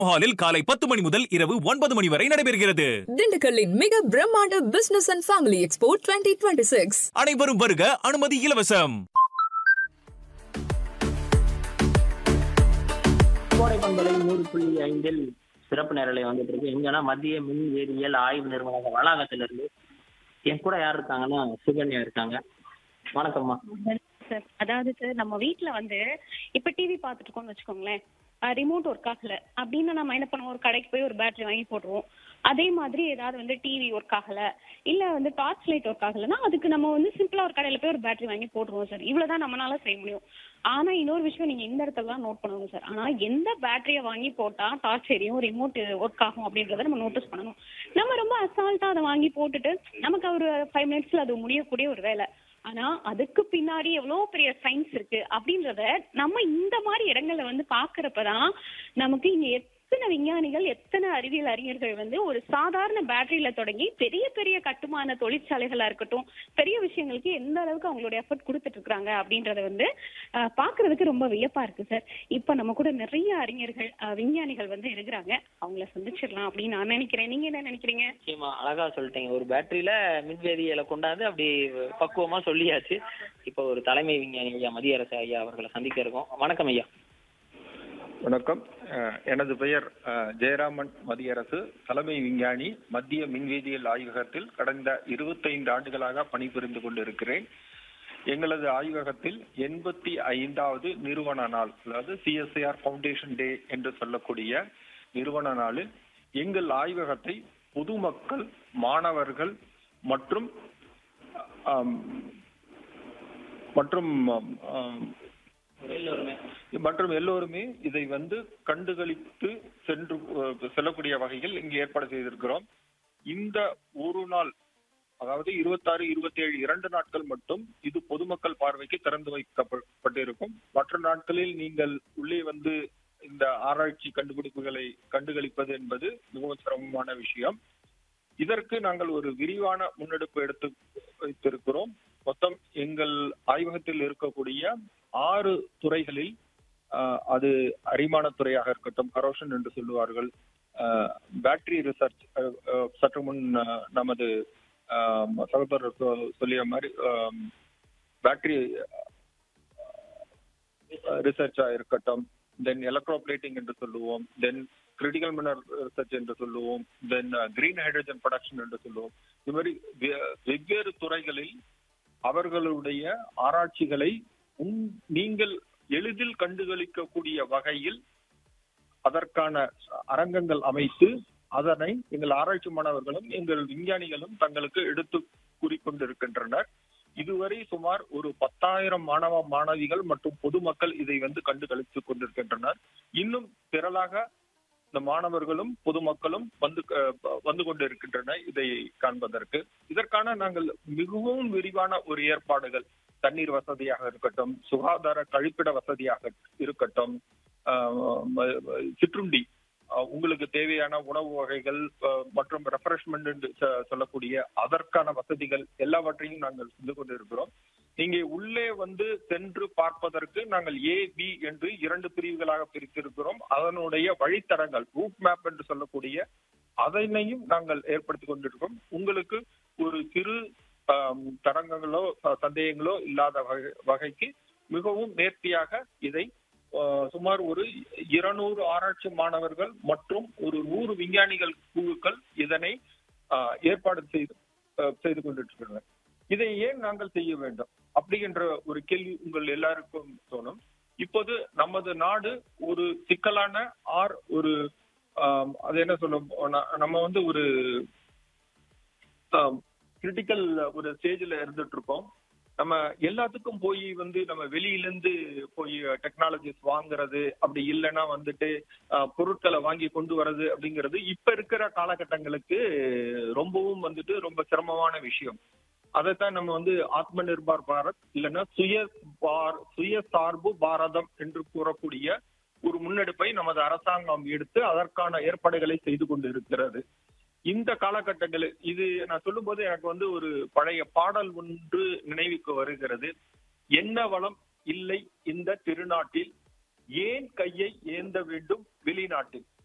ஹாலில் காலை 10 மணி முதல் இரவு 9 மணி வரை நடைபெறுகிறது. திண்டுக்கல்லின் மிக பிரம்மாண்ட பிசினஸ் அண்ட் ஃபேமிலி எக்ஸ்போ 2026. அனைவரும் வருக, அனுமதி இலவசம். கோடை பண்பலை 100.5 சிறப்பு நேரலை வந்துட்டு இருக்கு. எங்கன்னா மத்திய மின் வேதியியல் ஆய்வு நிறுவன வளாகத்திலிருந்து என் கூட யார் இருக்காங்கன்னா சுகன்யா இருக்காங்க. வணக்கம்மா. சார், அதாவது சார் நம்ம வீட்ல வந்து இப்ப டிவி பாத்துட்டு இருக்கோம்னு வச்சுக்கோங்களேன், ரிமோட் ஒர்க் ஆகல அப்படின்னு நம்ம என்ன பண்ணுவோம், ஒரு கடைக்கு போய் ஒரு பேட்டரி வாங்கி போட்டுருவோம். அதே மாதிரி ஏதாவது வந்து டிவி ஒர்க் ஆகல, இல்ல வந்து டார்ச் லைட் ஒர்க் ஆகலன்னா அதுக்கு நம்ம வந்து சிம்பிளா ஒரு கடையில போய் ஒரு பேட்டரி வாங்கி போட்டுருவோம் சார். இவ்வளவுதான் நம்மளால செய்ய முடியும். ஆனா இன்னொரு விஷயம் நீங்க இந்த இடத்துல தான் நோட் பண்ணணும் சார். ஆனா எந்த பேட்டரியை வாங்கி போட்டா டார்ச் எரியும், ரிமோட் ஒர்க் ஆகும் அப்படின்றத நம்ம நோட்டீஸ் பண்ணணும். நம்ம ரொம்ப அசால்ட்டா அதை வாங்கி போட்டுட்டு நமக்கு ஒரு 5 மினிட்ஸ்ல அது முடியக்கூடிய ஒரு வேலை. ஆனா அதுக்கு பின்னாடி எவ்வளவு பெரிய சயின்ஸ் இருக்கு அப்படின்றத நம்ம இந்த மாதிரி இடங்கள்ல வந்து பாக்குறப்பதான் நமக்கு இங்க எத்தனை விஞ்ஞானிகள், எத்தனை அறிவியல் அறிஞர்கள் வந்து ஒரு சாதாரண பேட்டரியில தொடங்கி பெரிய பெரிய கட்டுமான தொழிற்சாலைகளா இருக்கட்டும், பெரிய விஷயங்களுக்கு எந்த அளவுக்கு அவங்களோட எஃபர்ட் கொடுத்துட்டு இருக்காங்க அப்படின்றத வந்து பாக்குறதுக்கு ரொம்ப வியப்பா இருக்கு சார். இப்ப நம்ம கூட நிறைய அறிஞர்கள், விஞ்ஞானிகள் வந்து இருக்கிறாங்க. அவங்கள சந்திச்சிடலாம் அப்படின்னு நான் நினைக்கிறேன். நீங்க என்ன நினைக்கிறீங்க? நிச்சயமா அழகா சொல்லிட்டீங்க. ஒரு பேட்டரியில மின்வேதியியலை கொண்டாந்து அப்படி பக்குவமா சொல்லியாச்சு. இப்போ ஒரு தலைமை விஞ்ஞானி ஐயா மதியரசு ஐயா அவர்களை சந்திக்க இருக்கோம். வணக்கம் ஐயா. வணக்கம். எனது பெயர் ஜெயராமன் மதியரசு, தலைமை விஞ்ஞானி, மத்திய மின்வேதியியல் ஆய்வகத்தில் கடந்த 25 ஆண்டுகளாக பணிபுரிந்து கொண்டிருக்கிறேன். எங்களது ஆய்வகத்தில் 85வது நிறுவன நாள், அதாவது CSIR ஃபவுண்டேஷன் டே என்று சொல்லக்கூடிய நிறுவன நாளில் எங்கள் ஆய்வகத்தை பொதுமக்கள், மாணவர்கள் மற்றும் எல்லோருமே இதை வந்து கண்டுகளித்து செல்லக்கூடிய வகையில் இங்கு ஏற்பாடு செய்திருக்கிறோம். இந்த ஒரு நாள், அதாவது 26, 27 2 நாட்கள் மட்டும் இது பொதுமக்கள் பார்வைக்கு திறந்து வைக்கப்பட்டிருக்கும். மற்ற நாட்களில் நீங்கள் உள்ளே வந்து இந்த ஆராய்ச்சி கண்டுபிடிப்புகளை கண்டுகளிப்பது என்பது மிகவும் சிரமமான விஷயம். இதற்கு நாங்கள் ஒரு விரிவான முன்னெடுப்பு எடுத்து வைத்திருக்கிறோம். மொத்தம் எங்கள் ஆய்வகத்தில் இருக்கக்கூடிய 6 துறைகளில், அது அரிமான துறையாக இருக்கட்டும், கரோஷன் என்று சொல்லுவார்கள், பேட்டரி ரிசர்ச், சற்று முன் நமது சகோதரர் சொல்லிய மாதிரி பேட்டரி ரிசர்ச்சா இருக்கட்டும், தென் எலக்ட்ரோபிளேட்டிங் என்று சொல்லுவோம், தென் கிரிட்டிக்கல் மினரல் ரிசர்ச் என்று சொல்லுவோம், தென் கிரீன் ஹைட்ரஜன் ப்ரொடக்ஷன் என்று சொல்லுவோம். இது மாதிரி வெவ்வேறு துறைகளில் அவர்களுடைய ஆராய்ச்சிகளை நீங்கள் எளிதில் கண்டுகளிக்கக்கூடிய வகையில் அதற்கான அரங்கங்கள் அமைத்து அதனை எங்கள் ஆராய்ச்சி மாணவர்களும் எங்கள் விஞ்ஞானிகளும் தங்களுக்கு எடுத்து கூறிக்கொண்டிருக்கின்றனர். இதுவரை சுமார் ஒரு 10,000 மாணவ மாணவிகள் மற்றும் பொதுமக்கள் இதை வந்து கண்டுகளித்துக் கொண்டிருக்கின்றனர். இன்னும் திரளாக இந்த மாணவர்களும் பொதுமக்களும் வந்து கொண்டிருக்கின்றனர் இதை காண்பதற்கு. இதற்கான நாங்கள் மிகவும் விரிவான ஒரு ஏற்பாடுகள், தண்ணீர் வசதியாக இருக்கட்டும், சுகாதார கழிப்பிட வசதியாக இருக்கட்டும், சிற்றுண்டி, உங்களுக்கு தேவையான உணவு வகைகள் மற்றும் ரெஃப்ரெஷ்மெண்ட் என்று சொல்லக்கூடிய அதற்கான வசதிகள் எல்லாவற்றையும் நாங்கள் செஞ்சு கொண்டிருக்கிறோம். இங்கே உள்ளே வந்து சென்று பார்ப்பதற்கு நாங்கள் A, B என்று 2 பிரிவுகளாக பிரித்திருக்கிறோம். அதனுடைய வழித்தடங்கள், ரூட் மேப் என்று சொல்லக்கூடிய அதனையும் நாங்கள் ஏற்படுத்தி கொண்டிருக்கிறோம். உங்களுக்கு ஒரு சிறு தடங்கங்களோ சந்தேகங்களோ இல்லாத வகைக்கு மிகவும் நேர்த்தியாக இதை சுமார் ஒரு 200 ஆராய்ச்சி மாணவர்கள் மற்றும் ஒரு 100 விஞ்ஞானிகள் குழுக்கள் இதனை ஏற்பாடு செய்து கொண்டிருக்கிறார்கள். இதை ஏன் நாங்கள் செய்ய வேண்டும் அப்படிங்கிற ஒரு கேள்வி உங்கள் எல்லாருக்கும் தோணும். இப்போது நமது நாடு ஒரு சிக்கலான ஒரு அது என்ன சொல்லும், நம்ம வந்து ஒரு கிரிட்டிக்கல் ஒரு ஸ்டேஜ்ல இருந்துட்டு இருக்கோம். நம்ம எல்லாத்துக்கும் போய் வந்து நம்ம வெளியிலேருந்து போய் டெக்னாலஜிஸ் வாங்குறது, அப்படி இல்லைன்னா வந்துட்டு பொருட்களை வாங்கி கொண்டு வர்றது அப்படிங்கிறது இப்ப இருக்கிற காலகட்டங்களுக்கு ரொம்பவும் வந்துட்டு ரொம்ப சிரமமான விஷயம். அதைத்தான் நம்ம வந்து ஆத்ம நிர்பார் பாரத் இல்லைன்னா சுயசார்பு பாரதம் என்று கூறக்கூடிய ஒரு முன்னெடுப்பை நமது அரசாங்கம் எடுத்து அதற்கான ஏற்பாடுகளை செய்து கொண்டு இருக்கிறது. இந்த காலகட்டங்களில் இது நான் சொல்லும் போது எனக்கு வந்து ஒரு பழைய பாடல் ஒன்று நினைவுக்கு வருகிறது. என்ன வளம் இல்லை இந்த திருநாட்டில், ஏன் கையை ஏந்த வேண்டும் வெளிநாட்டில்.